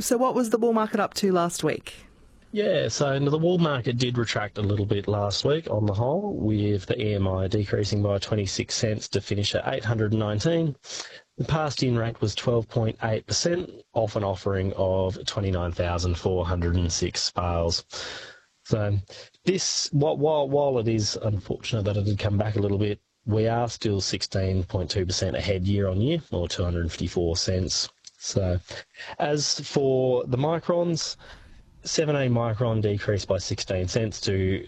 So what was the wool market up to last week? Yeah, so the wool market did retract a little bit last week on the whole, with the EMI decreasing by 26 cents to finish at 819. The passed-in rate was 12.8% off an offering of 29,406 bales. So this, while it is unfortunate that it did come back a little bit, we are still 16.2% ahead year on year, or 254 cents. So as for the microns, 17 micron decreased by 16 cents to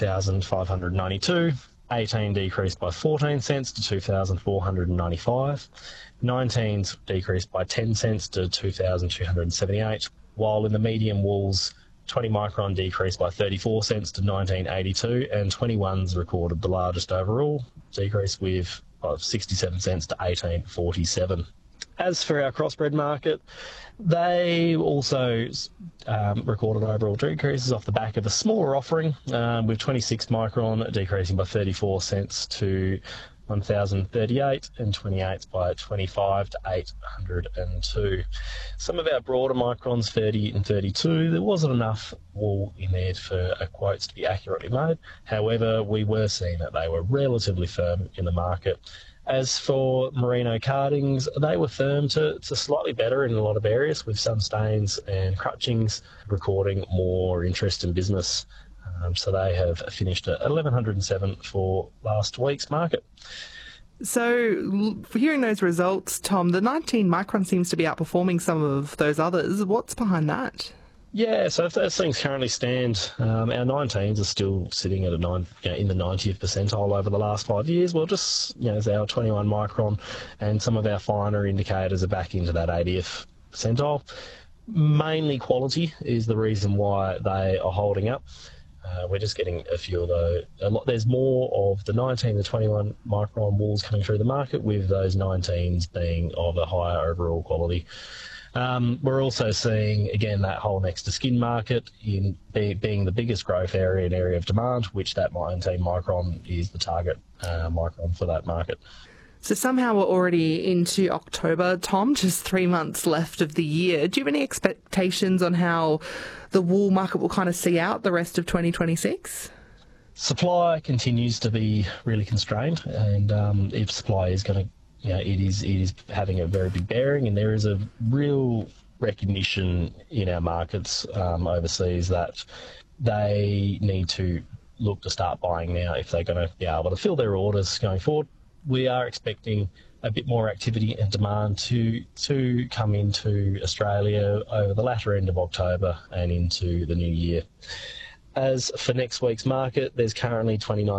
2,592. 18 decreased by 14 cents to 2,495. 19s decreased by 10 cents to 2,278. While in the medium wools, 20 micron decreased by 34 cents to 1982, and 21s recorded the largest overall decrease with 67 cents to 1847. As for our crossbred market, they also recorded overall decreases off the back of a smaller offering, with 26 micron decreasing by 34 cents to 1,038 and 28s by 25 to 802. Some of our broader microns, 30 and 32, there wasn't enough wool in there for quotes to be accurately made. However, we were seeing that they were relatively firm in the market. As for merino cardings, they were firm to slightly better in a lot of areas, with some stains and crutchings recording more interest in business. So they have finished at 1,107 for last week's market. So, for hearing those results, Tom, the 19 micron seems to be outperforming some of those others. What's behind that? Yeah, so as things currently stand, our 19s are still sitting at in the 90th percentile over the last 5 years. Well, just as our 21 micron and some of our finer indicators are back into that 80th percentile. Mainly quality is the reason why they are holding up. We're just getting a few of those. There's more of the 19 to 21 micron wools coming through the market, with those 19s being of a higher overall quality. We're also seeing, again, that whole next to skin market in being the biggest growth area and area of demand, which that 19 micron is the target micron for that market. So somehow we're already into October, Tom, just 3 months left of the year. Do you have any expectations on how the wool market will kind of see out the rest of 2026? Supply continues to be really constrained, and if supply is going to it is having a very big bearing, and there is a real recognition in our markets overseas that they need to look to start buying now if they're going to be able to fill their orders going forward. We are expecting a bit more activity and demand to come into Australia over the latter end of October and into the new year. As for next week's market, there's currently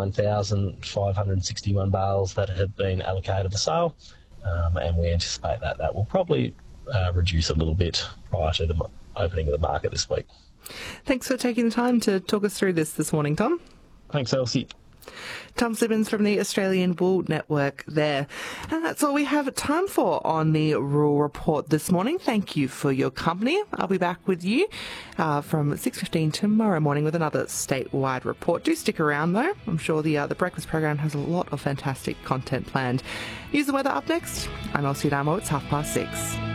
29,561 bales that have been allocated for sale, and we anticipate that will probably reduce a little bit prior to the opening of the market this week. Thanks for taking the time to talk us through this morning, Tom. Thanks, Elsie. Tom Simmons from the Australian Wool Network there. And that's all we have time for on the Rural Report this morning. Thank you for your company. I'll be back with you from 6:15 tomorrow morning with another statewide report. Do stick around though. I'm sure the breakfast program has a lot of fantastic content planned. News and weather up next. I'm Elsie Adamo. It's 6:30.